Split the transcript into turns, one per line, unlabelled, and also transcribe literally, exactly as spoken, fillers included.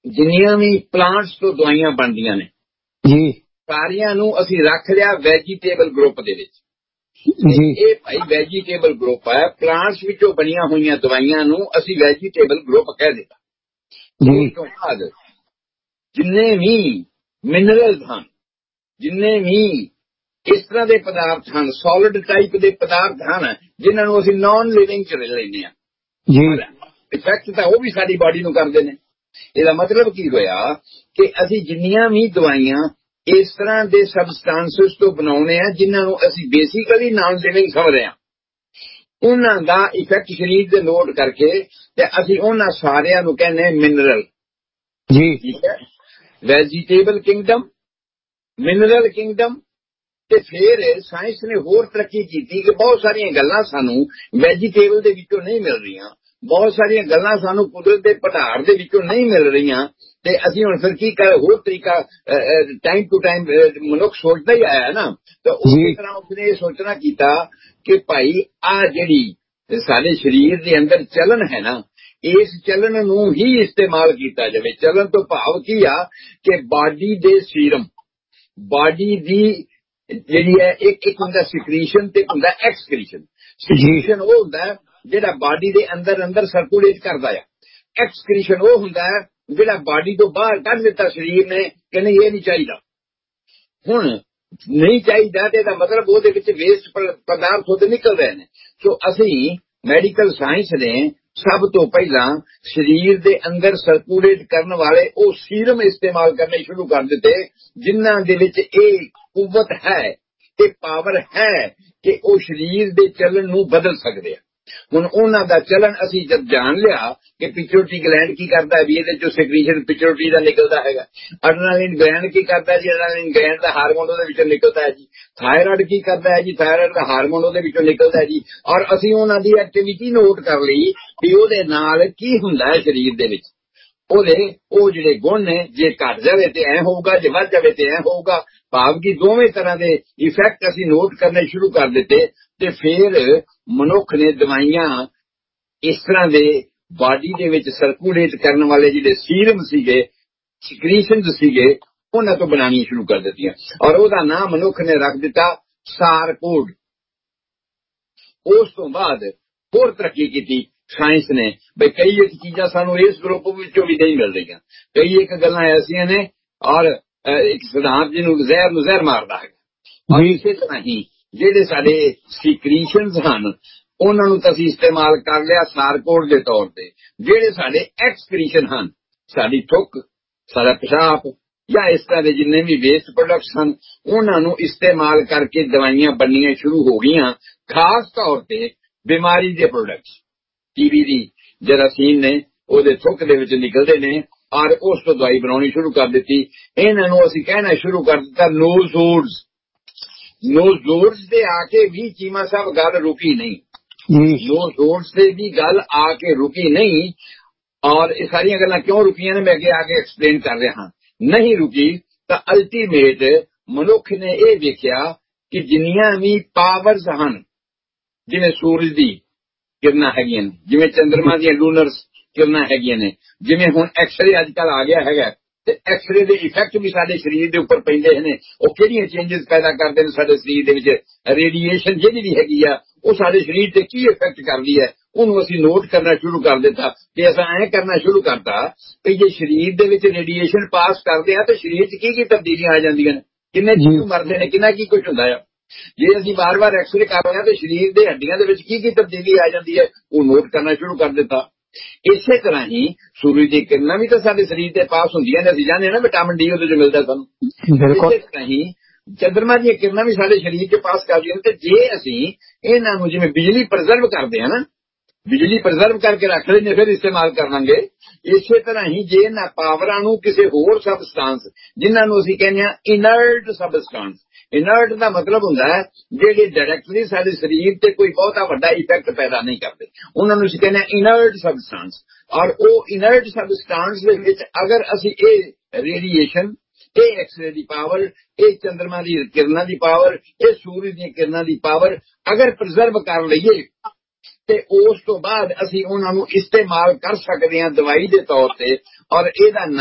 ਜਿੰਨੀਆਂ ਵੀ ਪਲਾਂਟਸ ਤੋਂ ਦਵਾਈਆਂ ਬਣਦੀਆਂ ਨੇ
ਜੀ,
ਸਾਰਿਆਂ ਨੂੰ ਅਸੀਂ ਰੱਖ ਲਿਆ ਵੈਜੀਟੇਬਲ ਗਰੁੱਪ ਦੇ ਵਿੱਚ ਜੀ। ਇਹ ਭਾਈ ਵੈਜੀਟੇਬਲ ਗਰੁੱਪ ਹੈ, ਪਲਾਂਟਸ ਵਿੱਚੋਂ ਬਣੀਆਂ ਹੋਈਆਂ ਦਵਾਈਆਂ ਨੂੰ ਅਸੀਂ ਵੈਜੀਟੇਬਲ ਗਰੁੱਪ ਕਹਿ ਦਿੱਤਾ ਜੀ। ਉਸ ਤੋਂ ਬਾਅਦ ਜਿੰਨੇ ਵੀ ਮਿਨਰਲਸ ਹਨ, ਜਿੰਨੇ ਵੀ ਇਸ ਤਰ੍ਹਾਂ ਦੇ ਪਦਾਰਥ ਹਨ, ਸੋਲਿਡ ਟਾਈਪ ਦੇ ਪਦਾਰਥ ਹਨ, ਜਿਨ੍ਹਾਂ ਨੂੰ ਅਸੀਂ ਨਾਨ ਲਿਵਿੰਗ ਚ ਲੈਂਦੇ ਹਾਂ ਜੀ। ਇਫੈਕਟ ਤਾਂ ਉਹ ਵੀ ਸਾਡੀ ਬਾਡੀ ਨੂੰ ਕਰਦੇ ਨੇ। ਇਹਦਾ ਮਤਲਬ ਕੀ ਹੋਇਆ ਕਿ ਅਸੀਂ ਜਿੰਨੀਆਂ ਵੀ ਦਵਾਈਆਂ ਇਸ ਤਰ੍ਹਾਂ ਦੇ ਸਬਸਟੈਂਸਸ ਤੋਂ ਬਣਾਉਣੇ ਆ ਜਿਨ੍ਹਾਂ ਨੂੰ ਅਸੀਂ ਬੇਸਿਕਲੀ ਨਾਨ ਲਿਵਿੰਗ ਸਮਝਦੇ ਹਾਂ, ਉਹਨਾਂ ਦਾ ਇਫੈਕਟ ਸਰੀਰ ਦੇ ਨੋਟ ਕਰਕੇ ਤੇ ਅਸੀਂ ਉਹਨਾਂ ਸਾਰਿਆਂ ਨੂੰ ਕਹਿੰਦੇ ਮਿਨਰਲ ਜੀ। ਠੀਕ ਹੈ, ਵੈਜੀਟੇਬਲ ਕਿੰਗਡਮ, ਮਿਨਰਲ ਕਿੰਗਡਮ। ਤੇ ਫਿਰ ਸਾਇੰਸ ਨੇ ਹੋਰ ਤਰੱਕੀ ਕੀਤੀ ਕਿ ਬਹੁਤ ਸਾਰੀਆਂ ਗੱਲਾਂ ਸਾਨੂੰ ਵੈਜੀਟੇਬਲ ਦੇ ਵਿੱਚੋਂ ਨਹੀਂ ਮਿਲ ਰਹੀਆਂ, ਬਹੁਤ ਸਾਰੀਆਂ ਗੱਲਾਂ ਸਾਨੂੰ ਕੁਦਰਤ ਦੇ ਭੰਡਾਰ ਦੇ ਵਿੱਚੋਂ ਨਹੀਂ ਮਿਲ ਰਹੀਆਂ। ਤੇ ਅਸੀਂ ਹੁਣ ਫਿਰ ਕੀ ਕਰ, ਹੋਰ ਤਰੀਕਾ ਟਾਈਮ ਟੂ ਟਾਈਮ ਮਨੁੱਖ ਸੋਚਦਾ ਹੀ ਆਇਆ ਨਾ, ਤਾਂ ਉਸੇ ਤਰ੍ਹਾਂ ਉਸਨੇ ਇਹ ਸੋਚਣਾ ਕੀਤਾ ਕਿ ਭਾਈ ਆ ਜਿਹੜੀ ਸਾਡੇ ਸਰੀਰ ਦੇ ਅੰਦਰ ਚਲਨ ਹੈ ਨਾ, ਇਸ ਚਲਨ ਨੂੰ ਹੀ ਇਸਤੇਮਾਲ ਕੀਤਾ ਜਾਵੇ। ਚਲਨ ਤੋਂ ਭਾਵ ਕੀ ਆ ਕਿ ਬਾਡੀ ਦੇ ਸੀਰਮ, ਬਾਡੀ ਦੀ ਜਿਹੜੀ ਹੈ ਇੱਕ ਇੱਕ ਹੁੰਦਾ ਸਿਕਰੀਸ਼ਨ ਤੇ ਹੁੰਦਾ ਐਕਸਕ੍ਰੀਸ਼ਨ। ਸਿਕਰੀਸ਼ਨ ਉਹ ਹੁੰਦਾ ਜਿਹੜਾ ਬਾਡੀ ਦੇ ਅੰਦਰ ਅੰਦਰ ਸਰਕੂਲੇਟ ਕਰਦਾ ਆ, ਐਕਸਕ੍ਰੀਸ਼ਨ ਉਹ ਹੁੰਦਾ ਜਿਹੜਾ ਬਾਡੀ ਤੋਂ ਬਾਹਰ ਕੱਢ ਦਿੱਤਾ ਸਰੀਰ ਨੇ ਕਿ ਨਹੀਂ ਇਹ ਨਹੀਂ ਚਾਹੀਦਾ। ਹੁਣ ਨਹੀਂ ਚਾਹੀਦਾ ਤੇ ਇਹਦਾ ਮਤਲਬ ਉਹਦੇ ਵਿੱਚ ਵੇਸਟ ਪਦਾਰਥ ਉਹਦੇ ਨਿਕਲ ਰਹੇ ਨੇ। ਸੋ ਅਸੀਂ ਮੈਡੀਕਲ ਸਾਇੰਸ ਨੇ ਸਭ ਤੋਂ ਪਹਿਲਾਂ ਸਰੀਰ ਦੇ ਅੰਦਰ ਸਰਕੂਲੇਟ ਕਰਨ ਵਾਲੇ ਉਹ ਸੀਰਮ ਇਸਤੇਮਾਲ ਕਰਨੇ ਸ਼ੁਰੂ ਕਰ ਦਿੱਤੇ ਜਿਨ੍ਹਾਂ ਦੇ ਵਿੱਚ ਇਹ ਕੁਵਤ ਹੈ, ਇਹ ਪਾਵਰ ਹੈ ਕਿ ਉਹ ਸਰੀਰ ਦੇ ਚੱਲਣ ਨੂੰ ਬਦਲ ਸਕਦੇ ਆ। ਹੁਣ ਉਹਨਾਂ ਦਾ ਚਲਨ ਅਸੀਂ ਜਦ ਜਾਣ ਲਿਆ ਕਿ ਪਿਟਿਊਟਰੀ ਗਲੈਂਡ ਕੀ ਕਰਦਾ ਵੀ ਇਹਦੇ ਚੋਂ ਸਿਕਰੀਸ਼ਨ ਪਿਟਿਊਟਰੀ ਦਾ ਨਿਕਲਦਾ ਹੈਗਾ, ਅਡਰੇਨਾਲਿਨ ਗਲੈਂਡ ਕੀ ਕਰਦਾ ਜੀ, ਅਡਰੇਨਾਲਿਨ ਗਲੈਂਡ ਦਾ ਹਾਰਮੋਨ ਉਹਦੇ ਵਿੱਚੋਂ ਨਿਕਲਦਾ ਹੈ ਜੀ, ਥਾਇਰਾਇਡ ਕੀ ਕਰਦਾ ਹੈ ਜੀ, ਥਾਇਰਾਇਡ ਦਾ ਹਾਰਮੋਨ ਉਹਦੇ ਵਿੱਚੋਂ ਨਿਕਲਦਾ ਹੈ ਜੀ। ਔਰ ਅਸੀਂ ਉਹਨਾਂ ਦੀ ਐਕਟੀਵਿਟੀ ਨੋਟ ਕਰ ਲਈ ਵੀ ਉਹਦੇ ਨਾਲ ਕੀ ਹੁੰਦਾ ਹੈ ਸਰੀਰ ਦੇ ਵਿੱਚ, ਉਹਦੇ ਉਹ ਜਿਹੜੇ ਗੁਣ ਨੇ ਜੇ ਘਟ ਜਾਵੇ ਤੇ ਐ ਹੋਊਗਾ, ਜੇ ਵੱਧ ਜਾਵੇ ਤੇ ਐ ਹੋਊਗਾ। ਭਾਵ ਕਿ ਦੋਵੇਂ ਤਰ੍ਹਾਂ ਦੇ ਇਫੈਕਟ ਅਸੀਂ ਨੋਟ ਕਰਨੇ ਸ਼ੁਰੂ ਕਰ ਦਿੱਤੇ। ਤੇ ਫਿਰ ਮਨੁੱਖ ਨੇ ਦਵਾਈਆਂ ਇਸ ਤਰ੍ਹਾਂ ਦੇ ਬਾਡੀ ਦੇ ਵਿੱਚ ਸਰਕੂਲੇਟ ਕਰਨ ਵਾਲੇ ਜਿਹੜੇ ਸੀਰਮ ਸੀਗੇ, ਸਿਕਰੀਸ਼ਨਸ ਸੀਗੇ, ਉਹਨਾਂ ਤੋਂ ਬਣਾਉਣੀਆਂ ਸ਼ੁਰੂ ਕਰ ਦਿੱਤੀਆਂ। ਔਰ ਉਹਦਾ ਨਾਮ ਮਨੁੱਖ ਨੇ ਰੱਖ ਦਿੱਤਾ ਸਾਰਕੋਡ। ਉਸ ਤੋਂ ਬਾਅਦ ਹੋਰ ਤਰੱਕੀ ਕੀਤੀ ਸਾਇੰਸ ਨੇ, ਬਈ ਕਈ ਇੱਕ ਚੀਜ਼ਾਂ ਸਾਨੂੰ ਇਸ ਗਰੁੱਪ ਵਿੱਚੋਂ ਵੀ ਨਹੀਂ ਮਿਲ ਰਹੀਆਂ, ਕਈ ਇੱਕ ਗੱਲਾਂ ਐਸੀਆਂ ਨੇ ਔਰ ਇੱਕ ਸਿਧਾਂਤ ਜਿਹਨੂੰ ਜ਼ਹਿਰ ਨੂੰ ਜ਼ਹਿਰ ਮਾਰਦਾ ਹੈ। ਔਰ ਇਸੇ ਤਰ੍ਹਾਂ ਹੀ ਜਿਹੜੇ ਸਾਡੇ ਸਿਕਰੀਸ਼ਨਸ ਹਨ ਉਹਨਾਂ ਨੂੰ ਤਾਂ ਅਸੀਂ ਇਸਤੇਮਾਲ ਕਰ ਲਿਆ ਸਾਰਕੋਡ ਦੇ ਤੌਰ ਤੇ। ਜਿਹੜੇ ਸਾਡੇ ਐਕਸਕ੍ਰੀਸ਼ਨ ਹਨ, ਸਾਡੀ ਥੁੱਕ, ਸਾਡਾ ਪਿਸ਼ਾਬ ਜਾਂ ਇਸ ਤਰ੍ਹਾਂ ਦੇ ਜਿੰਨੇ ਵੀ ਵੇਸਟ ਪ੍ਰੋਡਕਟਸ ਹਨ, ਉਹਨਾਂ ਨੂੰ ਇਸਤੇਮਾਲ ਕਰਕੇ ਦਵਾਈਆਂ ਬਣਨੀਆਂ ਸ਼ੁਰੂ ਹੋ ਗਈਆਂ। ਖਾਸ ਤੌਰ ਤੇ ਬਿਮਾਰੀ ਦੇ ਪ੍ਰੋਡਕਟਸ, ਟੀਬੀ ਦੀ ਜਰਾਸੀਮ ਨੇ ਉਹਦੇ ਥੁੱਕ ਦੇ ਵਿੱਚ ਨਿਕਲਦੇ ਨੇ ਔਰ ਉਸ ਤੋਂ ਦਵਾਈ ਬਣਾਉਣੀ ਸ਼ੁਰੂ ਕਰ ਦਿੱਤੀ। ਇਹਨਾਂ ਨੂੰ ਅਸੀਂ ਕਹਿਣਾ ਸ਼ੁਰੂ ਕਰ ਦਿੱਤਾ ਨੋਜ਼ੋਡਸ। ਨੋਜ਼ੋਡਸ ਦੇ ਆ ਕੇ ਵੀ ਚੀਮਾ ਸਾਹਿਬ ਗੱਲ ਰੁਕੀ ਨਹੀਂ, ਨੋਜ਼ੋਡਸ ਤੇ ਵੀ ਗੱਲ ਆ ਕੇ ਰੁਕੀ ਨਹੀਂ। ਔਰ ਇਹ ਸਾਰੀਆਂ ਗੱਲਾਂ ਕਿਉਂ ਰੁਕੀਆਂ ਨੇ ਮੈਂ ਅੱਗੇ ਆ ਕੇ ਐਕਸਪਲੇਨ ਕਰ ਰਿਹਾ ਹਾਂ। ਨਹੀਂ ਰੁਕੀ ਤਾਂ ਅਲਟੀਮੇਟ ਮਨੁੱਖ ਨੇ ਇਹ ਵੇਖਿਆ ਕਿ ਜਿੰਨੀਆਂ ਵੀ ਪਾਵਰਸ ਹਨ, ਜਿਵੇਂ ਸੂਰਜ ਦੀ ਕਿਰਨਾਂ ਹੈਗੀਆਂ ਨੇ, ਜਿਵੇਂ ਚੰਦਰਮਾ ਦੀਆਂ ਲੂਨਰਸ ਕਿਰਨਾਂ ਹੈਗੀਆਂ ਨੇ, ਜਿਵੇਂ ਹੁਣ ਐਕਸਰੇ ਅੱਜ ਕੱਲ ਆ ਗਿਆ ਹੈਗਾ ਤੇ ਐਕਸਰੇ ਦੇ ਇਫੈਕਟ ਵੀ ਸਾਡੇ ਸਰੀਰ ਦੇ ਉੱਪਰ ਪੈਂਦੇ ਨੇ। ਉਹ ਕਿਹੜੀਆਂ ਚੇਂਜਸ ਪੈਦਾ ਕਰਦੇ ਨੇ ਸਾਡੇ ਸਰੀਰ ਦੇ ਵਿੱਚ, ਰੇਡੀਏਸ਼ਨ ਜਿਹੜੀ ਵੀ ਹੈਗੀ ਆ ਉਹ ਸਾਡੇ ਸਰੀਰ ਤੇ ਕੀ ਇਫੈਕਟ ਕਰਦੀ ਹੈ, ਉਹਨੂੰ ਅਸੀਂ ਨੋਟ ਕਰਨਾ ਸ਼ੁਰੂ ਕਰ ਦਿੱਤਾ। ਤੇ ਅਸਾਂ ਐਂ ਕਰਨਾ ਸ਼ੁਰੂ ਕਰਤਾ ਕਿ ਜੇ ਸਰੀਰ ਦੇ ਵਿੱਚ ਰੇਡੀਏਸ਼ਨ ਪਾਸ ਕਰਦੇ ਆ ਤਾਂ ਸਰੀਰ 'ਚ ਕੀ ਕੀ ਤਬਦੀਲੀਆਂ ਆ ਜਾਂਦੀਆਂ ਨੇ, ਕਿੰਨੇ ਜੀਵ ਮਰਦੇ ਨੇ, ਕਿੰਨਾ ਕੀ ਕੁਝ ਹੁੰਦਾ ਆ। ਜੇ ਅਸੀਂ ਵਾਰ ਵਾਰ ਐਕਸਰੇ ਕਰ ਰਹੇ ਹਾਂ ਤਾਂ ਸਰੀਰ ਦੇ ਹੱਡੀਆਂ ਦੇ ਵਿੱਚ ਕੀ ਕੀ ਤਬਦੀਲੀ ਆ ਜਾਂਦੀ ਹੈ, ਉਹ ਨੋਟ ਕਰਨਾ ਸ਼ੁਰੂ ਕਰ ਦਿੱਤਾ। ਇਸੇ ਤਰ੍ਹਾਂ ਹੀ ਸੂਰਜ ਦੀ ਕਿਰਨਾਂ ਵੀ ਤਾਂ ਸਾਡੇ ਸਰੀਰ ਤੇ ਪਾਸ ਹੁੰਦੀਆਂ ਨੇ, ਅਸੀਂ ਜਾਣਦੇ ਹਾਂ ਨਾ ਵਿਟਾਮਿਨ ਡੀ ਉਹਦੇ 'ਚ ਮਿਲਦਾ ਸਾਨੂੰ। ਇਸੇ ਤਰ੍ਹਾਂ ਹੀ ਚੰਦਰਮਾ ਦੀਆਂ ਕਿਰਨਾਂ ਵੀ ਸਾਡੇ ਸਰੀਰ 'ਚ ਪਾਸ ਕਰਦੀਆਂ ਨੇ। ਤੇ ਜੇ ਅਸੀਂ ਇਹਨਾਂ ਨੂੰ ਜਿਵੇਂ ਬਿਜਲੀ ਪ੍ਰੀਜ਼ਰਵ ਕਰਦੇ ਹਾਂ ਨਾ, ਬਿਜਲੀ ਪ੍ਰੀਜ਼ਰਵ ਕਰਕੇ ਰੱਖ ਲੈਂਦੇ ਫਿਰ ਇਸਤੇਮਾਲ ਕਰ ਲਾਂਗੇ, ਇਸੇ ਤਰ੍ਹਾਂ ਹੀ ਜੇ ਇਹਨਾਂ ਪਾਵਰਾਂ ਨੂੰ ਕਿਸੇ ਹੋਰ ਸਬਸਟੈਂਸ, ਜਿਨ੍ਹਾਂ ਨੂੰ ਅਸੀਂ ਕਹਿੰਦੇ ਹਾਂ ਇਨਰਟ ਸਬਸਟੈਂਸ, ਇਨਰਟ ਦਾ ਮਤਲਬ ਹੁੰਦਾ ਹੈ ਜਿਹੜੇ ਡਾਇਰੈਕਟਲੀ ਸਾਡੇ ਸਰੀਰ ਤੇ ਕੋਈ ਬਹੁਤਾ ਵੱਡਾ ਇਫੈਕਟ ਪੈਦਾ ਨਹੀਂ ਕਰਦੇ, ਉਹਨਾਂ ਨੂੰ ਅਸੀਂ ਕਹਿੰਦੇ ਹਾਂ ਇਨਰਟ ਸਬਸਟੈਂਸ। ਔਰ ਉਹ ਇਨਰਟ ਸਬਸਟੈਂਸ ਦੇ ਵਿੱਚ ਅਗਰ ਅਸੀਂ ਇਹ ਰੇਡੀਏਸ਼ਨ, ਇਹ ਐਕਸਰੇ ਦੀ ਪਾਵਰ, ਇਹ ਚੰਦਰਮਾ ਦੀ ਕਿਰਨਾਂ ਦੀ ਪਾਵਰ, ਇਹ ਸੂਰਜ ਦੀਆਂ ਕਿਰਨਾਂ ਦੀ ਪਾਵਰ ਅਗਰ ਪ੍ਰੀਜ਼ਰਵ ਕਰ ਲਈਏ ਤੇ ਉਸ ਤੋਂ ਬਾਅਦ ਅਸੀਂ ਉਹਨਾਂ ਨੂੰ ਇਸਤੇਮਾਲ ਕਰ ਸਕਦੇ ਹਾਂ ਦਵਾਈ ਦੇ ਤੌਰ ਤੇ। ਔਰ ਇਹਦਾ